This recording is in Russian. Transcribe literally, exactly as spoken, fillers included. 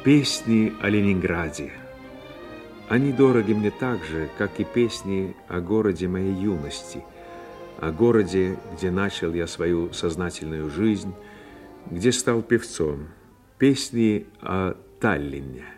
Песни о Ленинграде. Они дороги мне так же, как и песни о городе моей юности, о городе, где начал я свою сознательную жизнь, где стал певцом. Песни о Таллине.